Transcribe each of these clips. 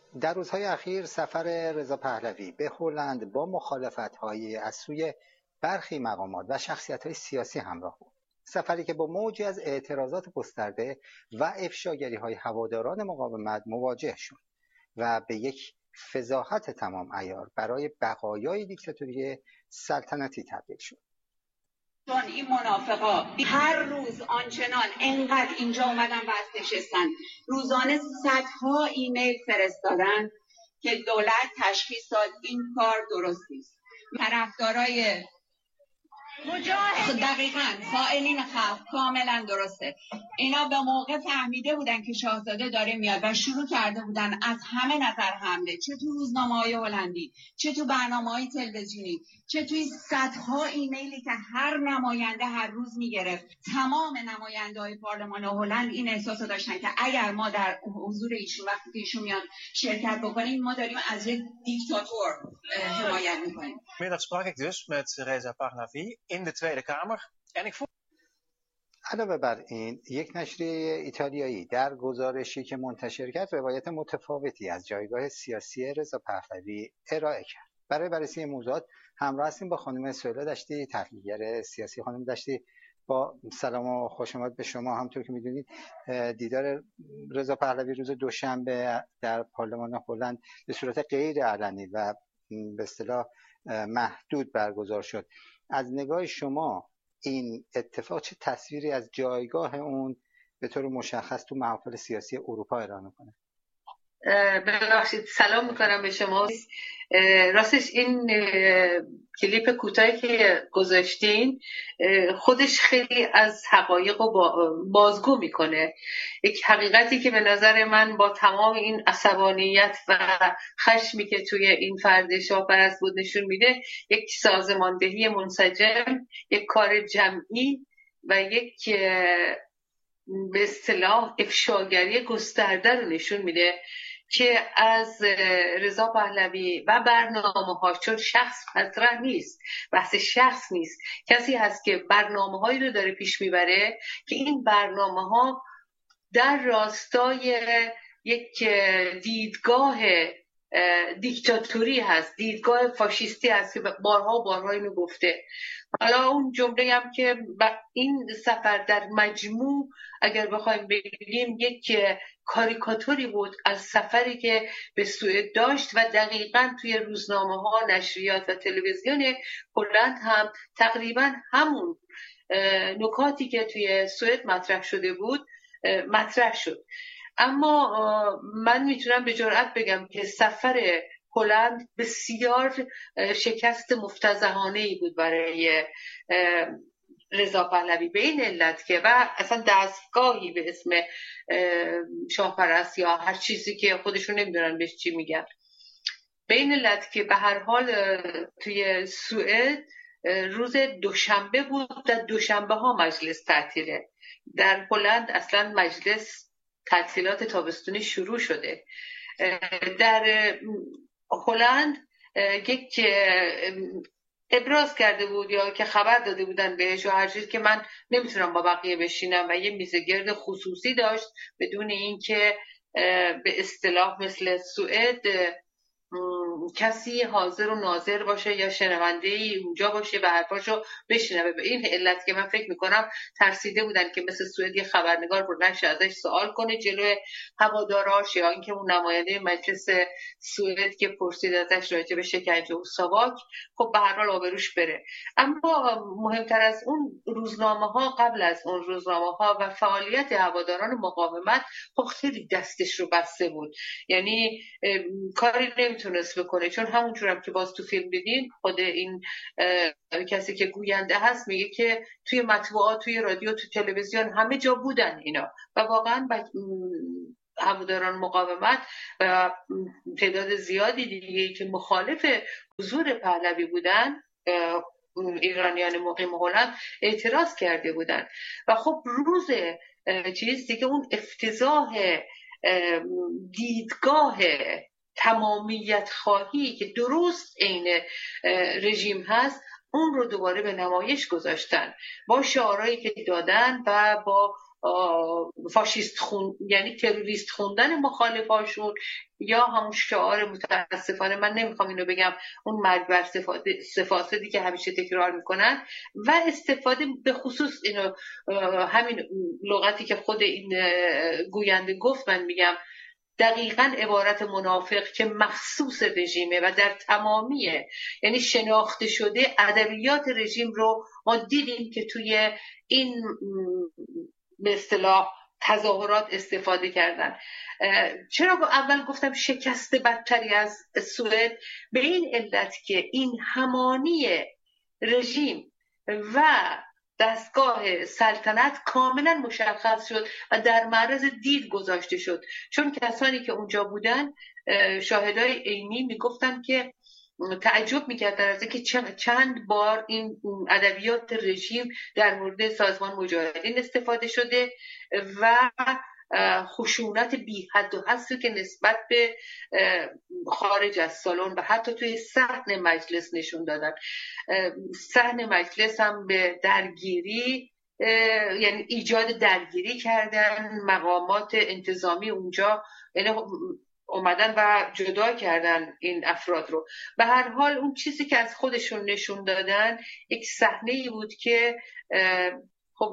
در روزهای اخیر سفر رضا پهلوی به هلند با مخالفت‌های از سوی برخی مقامات و شخصیت‌های سیاسی همراه بود. سفری که با موجی از اعتراضات گسترده و افشاگری‌های هواداران مقاومت مواجه شد و به یک فضاحت تمام عیار برای بقایای دیکتاتوری سلطنتی تبدیل شد. چون این منافقا هر روز آنچنان انقدر اینجا اومدن و نشستن، روزانه صدها ایمیل فرستادن که دولت تشخیص داد این کار درست نیست. طرفدارای دقیقاً فاعلین خلق کاملا درسته. اینا به موقع فهمیده بودن که شاهزاده داره میاد و شروع کرده بودن از همه نظر حمله، چه تو روزنامه‌های هلندی، چه تو برنامه‌های تلویزیونی، چه توی صدها ایمیلی که هر نماینده هر روز میگرفت. تمام نماینده‌های پارلمان هلند این احساسو داشتن که اگر ما در حضور ایشون وقتی که ایشون میاد شرکت بکنیم، ما داریم از یک دیکتاتور حمایت میکنیم. Middag sprak ik dus met Reza Pahlavi in de Tweede Kamer en ik vroeg. علاوه بر این، یک نشریه ایتالیایی در گزارشی که منتشر کرد روایت متفاوتی از جایگاه سیاسی رضا پهلوی ارائه کرد. برای بررسی این موضوعات همراه هستیم با خانم سهیلا دشتی، تحلیلگر سیاسی. خانم دشتی، با سلام و خوش آمد به شما. همونطور که میدونید دیدار رضا پهلوی روز دوشنبه در پارلمان هلند به صورت غیر علنی و به اصطلاح محدود برگزار شد. از نگاه شما این اتفاق چه تصویری از جایگاه اون به طور مشخص تو محافل سیاسی اروپا ارائه میکنه؟ ببخشید، سلام میکنم به شما. راستش این کلیپ کوتاهی که گذاشتین خودش خیلی از حقایق رو بازگو میکنه. یک حقیقتی که به نظر من با تمام این عصبانیت و خشمی که توی این فرد شاهپرست بود نشون میده، یک سازماندهی منسجم، یک کار جمعی و یک به اصطلاح افشاگری گسترده رو نشون میده که از رضا پهلوی و برنامه‌ها، چون شخص مطرح نیست، بحث شخص نیست، کسی هست که برنامه‌هایی رو داره پیش میبره که این برنامه‌ها در راستای یک دیدگاه دیکتاتوری هست، دیدگاه فاشیستی هست که بارها اینو گفته. حالا اون جمله هم که این سفر در مجموع اگر بخوایم بگیم یک کاریکاتوری بود از سفری که به سوئد داشت و دقیقاً توی روزنامه‌ها، نشریات و تلویزیون هلند هم تقریباً همون نکاتی که توی سوئد مطرح شده بود مطرح شد. اما من میتونم به جرئت بگم که سفر هلند بسیار شکست مفتضحانه‌ای بود برای رضا پهلوی، به این علت که و اصلا دستگاهی به اسم شاهپرست یا هر چیزی که خودشون نمیدونن بهش چی میگن، به این علت که به هر حال توی سوئد روز دوشنبه بود و دوشنبه ها مجلس تعطیله. در هلند اصلا مجلس تعطیلات تابستونی شروع شده. در هلند یک ابراز کرده بود یا که خبر داده بودن بهش و هر چیز که من نمیتونم با بقیه بشینم و یه میز گرد خصوصی داشت بدون اینکه به اصطلاح مثل سوئد کسی حاضر و ناظر باشه یا شنونده‌ای اونجا باشه و حرفاشو بشنوه. به این علت که من فکر میکنم ترسیده بودن که مثل سوئد یه خبرنگار رو نشه ازش سوال کنه جلوی هواداراش یا اینکه اون نماینده مجلس سوئد که پرسید ازش راجع به شکنجه و ساواک خب به هر حال آبروش بره. اما مهمتر از اون روزنامه‌ها، قبل از اون روزنامه‌ها و فعالیت هواداران مقاومت خب خیلی دستش رو بسته بود، یعنی کاری نمیتونست بکنه، چون همونجورم که باز تو فیلم دیدین خود این کسی که گوینده هست میگه که توی مطبوعات، توی رادیو، توی تلویزیون همه جا بودن اینا و واقعا هواداران مقاومت و تعداد زیادی دیگه که مخالف حضور پهلوی بودن، ایرانیان مقیم هلند، اعتراض کرده بودن و خب روز چیز دیگه اون افتضاح دیدگاه تمامیت خواهی که درست عین رژیم هست اون رو دوباره به نمایش گذاشتن با شعارهایی که دادن و با فاشیست یعنی تروریست خوندن مخالفاشون، یا همون شعار متاسفانه من نمیخوام اینو بگم اون مرگ بر سفاسدی که همیشه تکرار میکنن، و استفاده به خصوص اینو همین لغتی که خود این گوینده گفت من میگم دقیقاً عبارت منافق که مخصوص رژیمه و در تمامیه، یعنی شناخته شده ادبیات رژیم رو ما دیدیم که توی این به اصطلاح تظاهرات استفاده کردن. چرا اول گفتم شکست بدتری از سوئد؟ به این علت که این همانی رژیم و دستگاه سلطنت کاملا مشخص شد و در معرض دید گذاشته شد، چون کسانی که اونجا بودن شاهدای عینی میگفتن که تعجب میکردن از اینکه چند بار این ادبیات رژیم در مورد سازمان مجاهدین استفاده شده و خشونت بی حد و حصری که نسبت به خارج از سالن و حتی توی صحن مجلس نشون دادن. صحن مجلس هم به درگیری، یعنی ایجاد درگیری کردن، مقامات انتظامی اونجا یعنی اومدن و جدا کردن این افراد رو. به هر حال اون چیزی که از خودشون نشون دادن یک صحنه‌ای بود که خب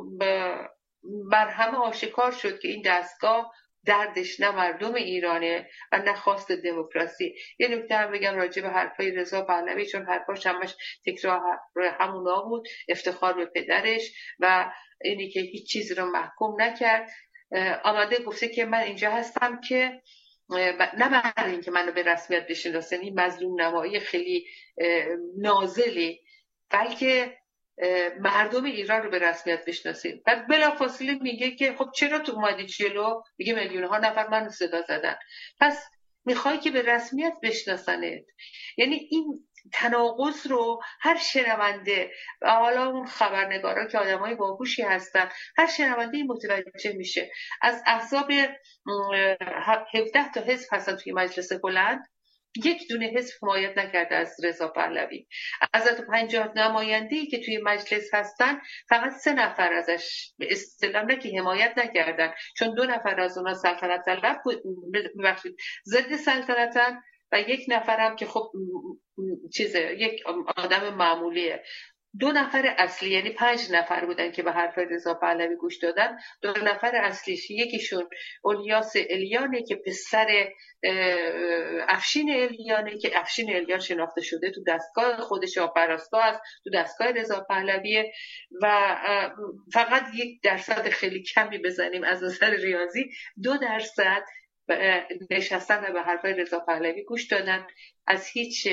بر همه آشکار شد که این دستگاه دردش نه مردم ایرانه و نه خواست دموکراسی. یه نکته هم بگم راجع به حرفای رضا پهلوی، چون حرفاش همش تکرار همونا بود، افتخار به پدرش و اینی که هیچ چیزی رو محکوم نکرد. آمده گفته که من اینجا هستم که نه برای اینکه منو به رسمیت بشناسن، این مظلوم نمایی خیلی نازلی، بلکه مردم ایران رو به رسمیت بشناسید. بعد بلافاصله میگه که خب چرا تو اومدی جلو؟ میگه میلیون ها نفر منو صدا زدن. پس میخوای که به رسمیت بشناسنت. یعنی این تناقض رو هر شنونده، و حالا اون خبرنگارا که آدمای باهوشی هستن، هر شنونده متوجه میشه. از احزاب 17 تا حزب هستن توی مجلس بلند، یک دونه حزب حمایت نکرده از رضا پهلوی. از 50 نماینده‌ای که توی مجلس هستن فقط 3 نفر ازش به اصطلاح نه که حمایت نکردن، چون 2 نفر از اونها سلطنت طلب ببخشید ضد سلطنتن و 1 نفرم که خب یک آدم معمولیه. 2 نفر اصلی یعنی 5 نفر بودن که به حرف رضا پهلوی گوش دادن. 2 نفر اصلیش یکیشون الیاس الیانه که پسر افشین الیانه که افشین الیان شناخته شده تو دستگاه خودش پرستار است، تو دستگاه رضا پهلوی، و فقط 1% خیلی کمی بزنیم از نظر ریاضی 2% نشستن و به حرف رضا پهلوی گوش دادن. از هیچ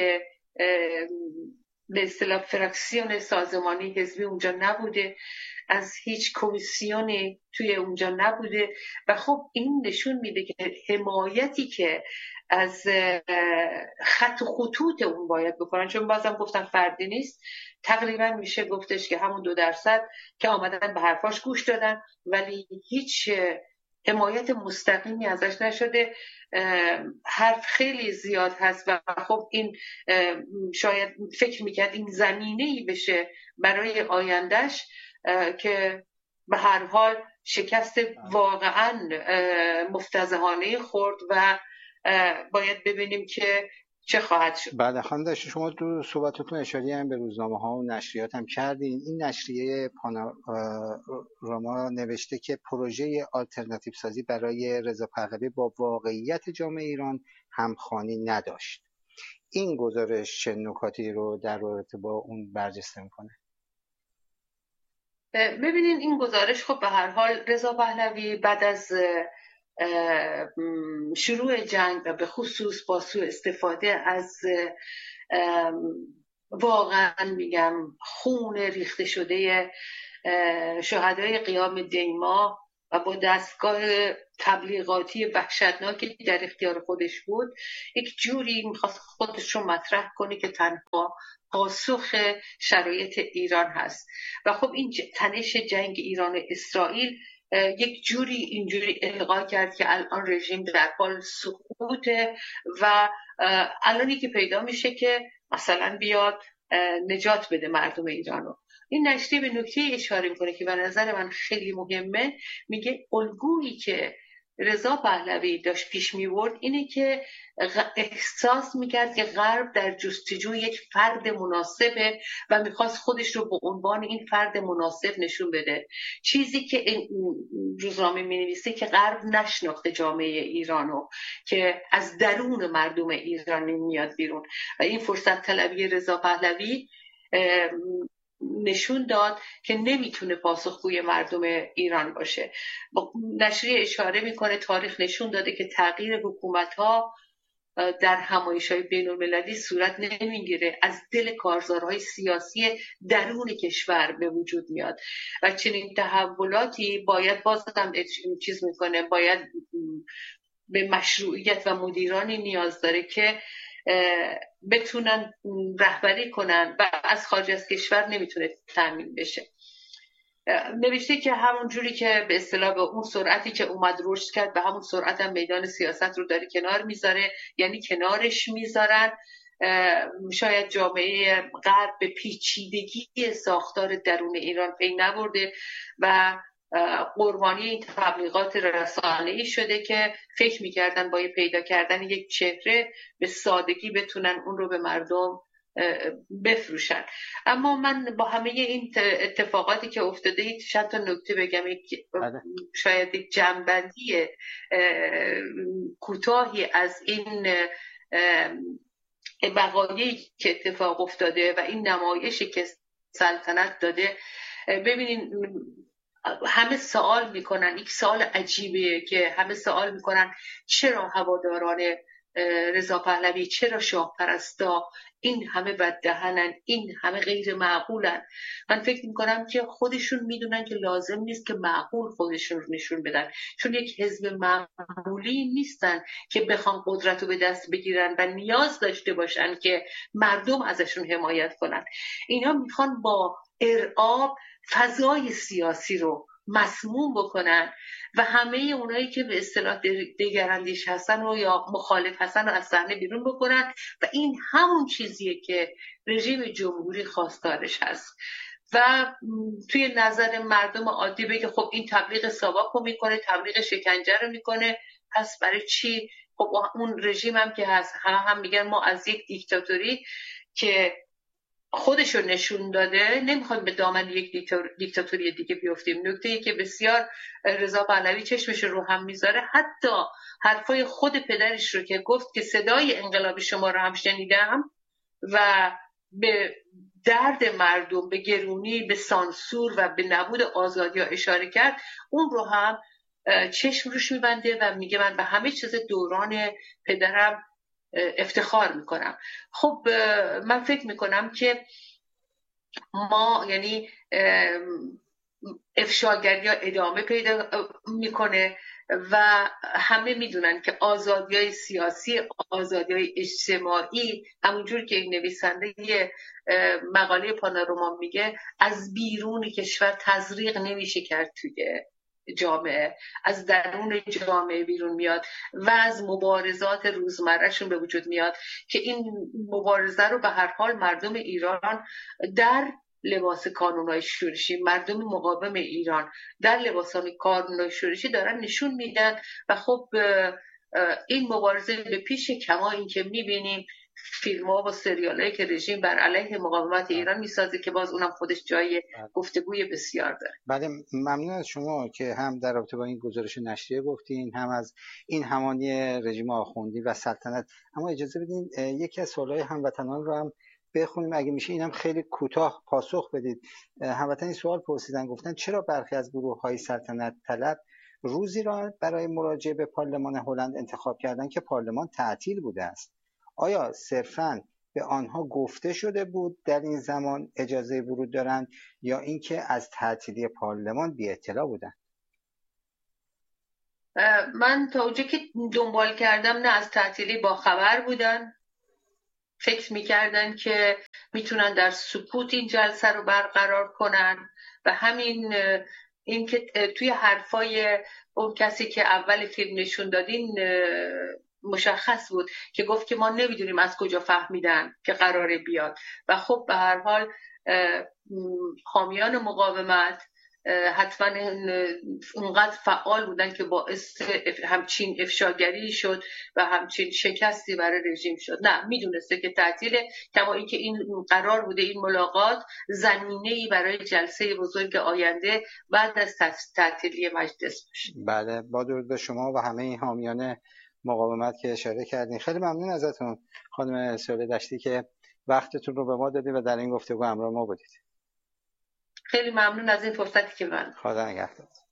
به اصطلاح فراکسیون سازمانی حزبی اونجا نبوده، از هیچ کمیسیونی توی اونجا نبوده و خب این نشون میده که حمایتی که از خط و خطوط اون باید بکنن، چون بازم گفتم فردی نیست، تقریبا میشه گفتش که همون 2% که آمدن به حرفاش گوش دادن ولی هیچ حمایت مستقیمی ازش نشده. حرف خیلی زیاد هست و خب این شاید فکر میکرد این زمینه‌ای بشه برای آیندهش که به هر حال شکست واقعا مفتضحانه خورد و باید ببینیم که چه خواهد شد. بله خانم داشت، شما تو صحبتتون اشاره هم به روزنامه ها و نشریات هم کردین. این نشریه پانوراما نوشته که پروژه آلترناتیو سازی برای رضا پهلوی با واقعیت جامعه ایران همخوانی نداشت. این گزارش چه نکاتی رو در رابطه با اون برجسته میکنه؟ ببینین این گزارش خب به هر حال رضا پهلوی بعد از شروع جنگ و به خصوص با سوء استفاده از واقعا میگم خون ریخته شده شهدای قیام دیما و با دستگاه تبلیغاتی وحشتناکی در اختیار خودش بود، یک جوری میخواست خودش رو مطرح کنه که تنها پاسخ شرایط ایران هست و خب این تنش جنگ ایران اسرائیل یک جوری اینجوری القا کرد که الان رژیم در حال سقوطه و الانی که پیدا میشه که مثلا بیاد نجات بده مردم ایرانو. این نشریه به نکته اشاره میکنه که به نظر من خیلی مهمه. میگه الگویی که رضا پهلوی داشت پیش میبرد اینه که احساس میکرد که غرب در جستجوی یک فرد مناسبه و میخواست خودش رو به عنوان این فرد مناسب نشون بده. چیزی که این روزنامه مینویسه که غرب نشناخته جامعه ایرانو، که از درون مردم ایران میاد بیرون و این فرصت طلبی رضا پهلوی نشون داد که نمیتونه پاسخگوی مردم ایران باشه. نشریه اشاره میکنه تاریخ نشون داده که تغییر حکومت‌ها در همایش‌های بین‌المللی صورت نمیگیره، از دل کارزارهای سیاسی درون کشور به وجود میاد و چنین تحولاتی باید بازم چیز میکنه، باید به مشروعیت و مدیرانی نیاز داره که بتونن رهبری کنن و از خارج از کشور نمیتونه تامین بشه. نوشته که همون جوری که به اصطلاح به اون سرعتی که اومد رشد کرد به همون سرعت هم میدان سیاست رو داره کنار میذاره، یعنی کنارش میذارن. شاید جامعه غرب به پیچیدگی ساختار درون ایران پی نبرده و قربانی این تبلیغات رسانه‌ای شده که فکر میکردن با پیدا کردن یک چهره به سادگی بتونن اون رو به مردم بفروشن. اما من با همه این اتفاقاتی که افتاده چند تا نکته بگم. شاید یک جنبندی کوتاهی از این وقایعی که اتفاق افتاده و این نمایشی که سلطنت داده. ببینین همه سوال میکنن، یک سوال عجیبه که همه سوال میکنن چرا هواداران رضا پهلوی، چرا شاه پرستا این همه بددهنن، این همه غیر معقولن؟ من فکر میکنم که خودشون میدونن که لازم نیست که معقول خودشون رو نشون بدن، چون یک حزب معمولی نیستن که بخوان قدرت رو به دست بگیرن و نیاز داشته باشن که مردم ازشون حمایت کنن. اینا میخوان با ارعاب فضای سیاسی رو مسموم بکنن و همه اونایی که به اصطلاح دگراندیش هستن و یا مخالف هستن رو از صحنه بیرون بکنن و این همون چیزیه که رژیم جمهوری خواستارش هست. و توی نظر مردم عادی بگه خب این تبلیغ ساواک رو میکنه، تبلیغ شکنجه رو میکنه، پس برای چی؟ خب اون رژیم هم که هست هم میگن ما از یک دیکتاتوری که خودشو نشون داده نمیخوایم به دامن یک دیکتاتوری دیگه بیفتیم. نکته‌ای که بسیار رضا پهلوی چشمش رو هم میذاره، حتی حرفای خود پدرش رو که گفت که صدای انقلاب شما رو هم شنیدم و به درد مردم، به گرونی، به سانسور و به نبود آزادی ها اشاره کرد، اون رو هم چشم روش میبنده و میگه من به همه چیز دوران پدرم افتخار میکنم. خب من فکر میکنم که ما یعنی افشاگری ها ادامه پیدا میکنه و همه میدونن که آزادی‌های سیاسی، آزادی‌های اجتماعی، همونجور که این نویسنده یه مقاله پانوراما میگه، از بیرون کشور تزریق نمیشه کرد توی جامعه، از درون جامعه بیرون میاد و از مبارزات روزمرهشون به وجود میاد که این مبارزه رو به هر حال مردم ایران در لباس کانونای شورشی، مردم مقاوم ایران در لباس کانونای شورشی دارن نشون میدن و خب این مبارزه به پیش، کما این که میبینیم فیلم ها و سریال هایی که رژیم بر علیه مقاومت ایران میسازه که باز اونم خودش جای گفتگوی بسیار داره. بله، ممنون از شما که هم در رابطه با این گزارش نشریه گفتین، هم از این همانی رژیم آخوندی و سلطنت. اما اجازه بدین یکی از سوالهای هموطنان رو هم بخونیم اگه میشه، اینم خیلی کوتاه پاسخ بدید. هموطنی سوال پرسیدن، گفتن چرا برخی از گروه‌های سلطنت طلب روزی را برای مراجعه به پارلمان هلند انتخاب کردند که پارلمان تعطیل بوده است؟ آیا صرفاً به آنها گفته شده بود در این زمان اجازه ورود دارند یا اینکه از تعطیلی پارلمان بی اطلاع بودند؟ من تا اونجا که دنبال کردم نه از تعطیلی با خبر بودن، فکر میکردن که میتونن در سکوت این جلسه رو برقرار کنن و همین این که توی حرفای اون کسی که اول فیلم نشون دادین مشخص بود که گفت که ما نمیدونیم از کجا فهمیدن که قراره بیاد. و خب به هر حال حامیان مقاومت حتما اونقدر فعال بودن که باعث همچین افشاگری شد و همچین شکستی برای رژیم شد. نه، میدونسته که تعطیل، کما اینکه این قرار بوده این ملاقات زمینه‌ای برای جلسه بزرگ آینده بعد از تعطیلی مجلس باشه. بله، با درود به شما و همه این حامیان مقاومت که اشاره کردین. خیلی ممنون ازتون خانم سهیل دشتی که وقتتون رو به ما دادید و در این گفتگو همراه ما بودید. خیلی ممنون از این فرصتی که من. خدا نگهدار.